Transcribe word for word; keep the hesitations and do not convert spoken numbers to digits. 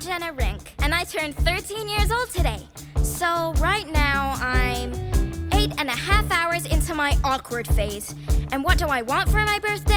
Jenna Rink, and I turned thirteen years old today. So right now, I'm eight and a half hours into my awkward phase. And what do I want for my birthday?